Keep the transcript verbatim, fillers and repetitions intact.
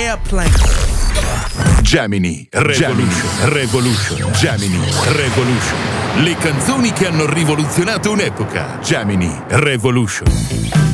airplane. Gemini Revolution. Revolution. Gemini Revolution. Le canzoni che hanno rivoluzionato un'epoca. Gemini Revolution.